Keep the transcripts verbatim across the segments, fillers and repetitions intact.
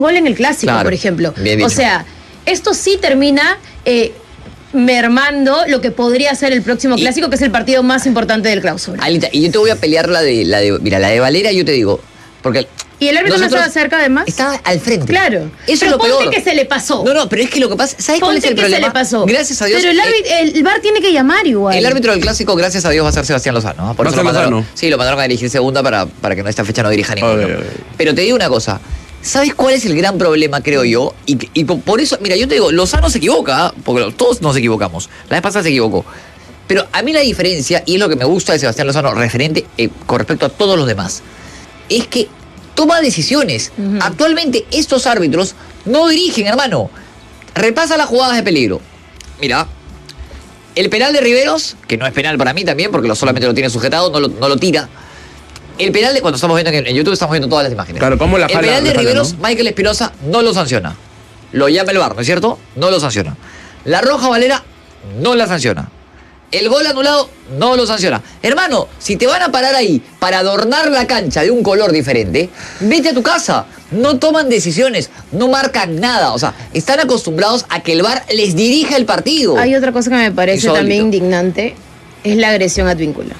gol en el clásico, claro, por ejemplo. O sea, esto sí termina eh, mermando lo que podría ser el próximo y, clásico, que es el partido más importante del clausura. Alita, y yo te voy a pelear la de, la de, mira, la de Valera, yo te digo, porque... Y el árbitro no estaba cerca, además. Estaba al frente. Claro. Eso pero es lo ponte peor. que se le pasó. No, no, pero es que lo que pasa... ¿Sabes cuál es el que problema? Se le pasó. Gracias a Dios... Pero el, árbitro, el, el V A R tiene que llamar igual. El árbitro del clásico, gracias a Dios, va a ser Sebastián Lozano. ¿no? Por eso lo mandaron, Lozano. Sí, lo mandaron a dirigir segunda para, para que en esta fecha no dirija ninguno. Ay, ay, ay. Pero te digo una cosa. ¿Sabes cuál es el gran problema, creo yo? Y, y por eso... Mira, yo te digo, Lozano se equivoca, porque todos nos equivocamos. La vez pasada se equivocó. Pero a mí la diferencia, y es lo que me gusta de Sebastián Lozano, referente eh, con respecto a todos los demás, es que toma decisiones. Uh-huh. Actualmente estos árbitros no dirigen, hermano. Repasa las jugadas de peligro. Mira, el penal de Riveros, que no es penal para mí también, porque lo solamente lo tiene sujetado, no lo, no lo tira. El penal de, cuando estamos viendo en, en YouTube, estamos viendo todas las imágenes. Claro, ¿cómo la El jala, penal de jala, Riveros, ¿no? Michael Espinosa no lo sanciona. Lo llama el V A R, ¿no es cierto? No lo sanciona. La roja Valera no la sanciona. El gol anulado no lo sanciona. Hermano, si te van a parar ahí para adornar la cancha de un color diferente, vete a tu casa. No toman decisiones, no marcan nada. O sea, están acostumbrados a que el V A R les dirija el partido. Hay otra cosa que me parece también indignante, es la agresión a Advíncula.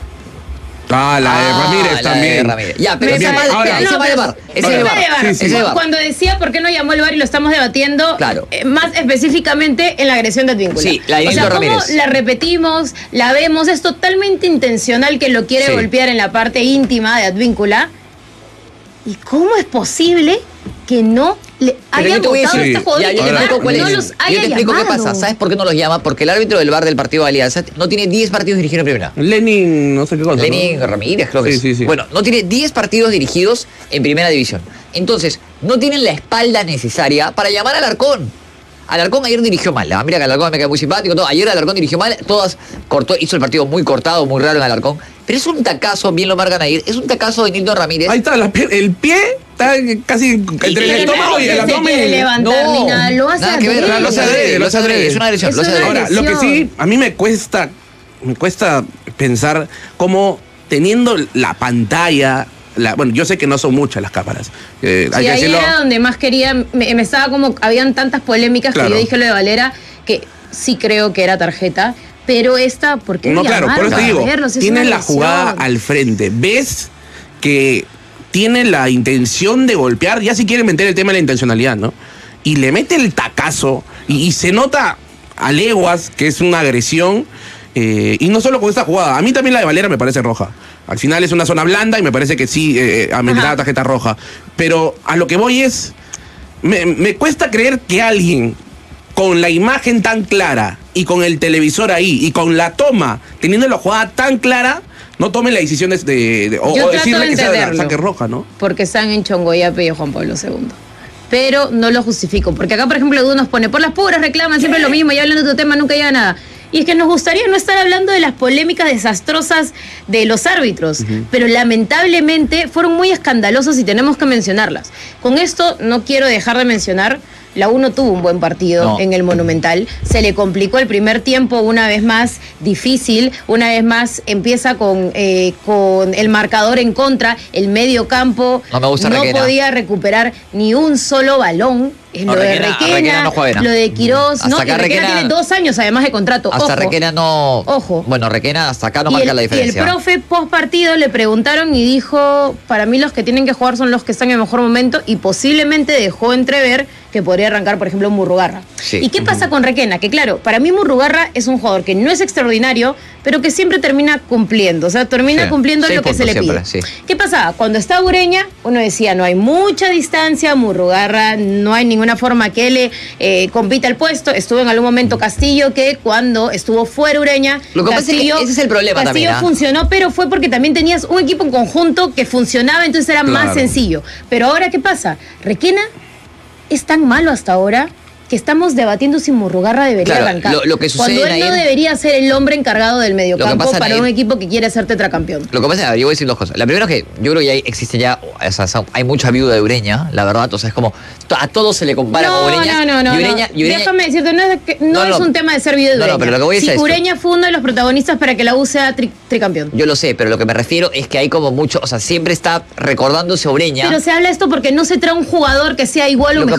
Ah, la de ah, Ramírez la también. De Ramírez. Ya, pero ese va de V A R. Ese va de V A R. Ese de V A R. Sí, sí. Cuando decía por qué no llamó el V A R y lo estamos debatiendo, claro, eh, más específicamente en la agresión de Advíncula. Sí, la de o sea, Ramírez. cómo la repetimos, la vemos, es totalmente intencional que lo quiere sí. golpear en la parte íntima de Advíncula. ¿Y cómo es posible que no le haya votado a este jugador? Ya, yo te explico cuál es. No los haya yo te explico llamado. Qué pasa. ¿Sabes por qué no los llama? Porque el árbitro del V A R del partido de Alianza no tiene diez partidos dirigidos en primera. Lenin, no sé qué cosa. Lenin ¿no? Ramírez, creo que sí, es. Sí, sí. Bueno, no tiene diez partidos dirigidos en primera división. Entonces, no tienen la espalda necesaria para llamar al Alarcón. Alarcón ayer dirigió mal. Mira que Alarcón me queda muy simpático. Todo. Ayer Alarcón dirigió mal. Todas cortó, hizo el partido muy cortado, muy raro en Alarcón. Pero es un tacazo, bien lo marcan ayer, es un tacazo de Nilton Ramírez. Ahí está, la, el pie está casi entre el estómago y el abdomen. No, nada, lo hace adrede. Lo hace adrede, lo hace adrede. Es una agresión. Ahora, lo que sí, a mí me cuesta, me cuesta pensar cómo teniendo la pantalla... La, bueno, yo sé que no son muchas las cámaras. Eh, sí, hay que ahí decirlo. Era donde más quería, me, me estaba como, habían tantas polémicas claro. que yo dije lo de Valera, que sí creo que era tarjeta, pero esta, ¿por qué no? Claro, por eso te digo, verlos? tienes la jugada al frente, ves que tiene la intención de golpear, ya si quieren meter el tema de la intencionalidad, ¿no? Y le mete el tacazo, y, y se nota a leguas que es una agresión, eh, y no solo con esta jugada, a mí también la de Valera me parece roja. Al final es una zona blanda y me parece que sí, eh, amerita la tarjeta roja. Pero a lo que voy es, me, me cuesta creer que alguien con la imagen tan clara y con el televisor ahí y con la toma, teniendo la jugada tan clara, no tome la decisión de, de, de o, Yo o trato decirle de que sea entenderlo, la saque roja, ¿no? Porque están en Chongoyape y Juan Pablo segundo. Pero no lo justifico. Porque acá, por ejemplo, Edu nos pone, por las puras reclaman siempre lo mismo, y hablando de otro tema nunca llega nada. Y es que nos gustaría no estar hablando de las polémicas desastrosas de los árbitros, uh-huh. pero lamentablemente fueron muy escandalosos y tenemos que mencionarlas. Con esto no quiero dejar de mencionar, la U no tuvo un buen partido no. en el Monumental, se le complicó el primer tiempo una vez más difícil, una vez más empieza con, eh, con el marcador en contra, el medio campo no, me gusta no Requena. podía recuperar ni un solo balón. Es no, lo Requena, de Requena, Requena no juega, lo de Quirós, no, y Requena, Requena tiene dos años además de contrato. Hasta Ojo, Requena no. Ojo. Bueno, Requena hasta acá no y marca el, la diferencia. Y el profe post partido le preguntaron y dijo: para mí los que tienen que jugar son los que están en el mejor momento, y posiblemente dejó entrever que podría arrancar, por ejemplo, Murrugarra. Sí. ¿Y qué pasa con Requena? Que claro, para mí Murrugarra es un jugador que no es extraordinario, pero que siempre termina cumpliendo, o sea, termina sí. cumpliendo sí, lo que se le siempre, pide. Sí. ¿Qué pasa? Cuando está Ureña, uno decía, no hay mucha distancia, Murrugarra, no hay ninguna forma que él eh, compita el puesto. Estuvo en algún momento Castillo, que cuando estuvo fuera Ureña, lo que Castillo, pasa es que ese es el problema Castillo también, ¿eh? funcionó, pero fue porque también tenías un equipo en conjunto que funcionaba, entonces era claro. más sencillo. Pero ahora, ¿qué pasa? Requena es tan malo hasta ahora que estamos debatiendo si Murrugarra debería claro, arrancar. Lo, lo que sucede, cuando él Nair, no debería ser el hombre encargado del mediocampo para Nair, un equipo que quiere ser tetracampeón. Lo que pasa es que yo voy a decir dos cosas. La primera es que yo creo que ya existe ya, o sea, hay mucha viuda de Ureña, la verdad. Entonces es como, a todos se le compara no, con Ureña. No, no, no. Y Ureña, no. y Ureña, Déjame decirte, no, es, que, no, no, no es un tema de ser viuda de Ureña. No, no, pero lo que voy a decir si es Ureña fue uno de los protagonistas para que la U sea tri, tricampeón. Yo lo sé, pero lo que me refiero es que hay como mucho, o sea, siempre está recordándose Ureña. Pero se habla esto porque no se trae un jugador que sea igual o mejor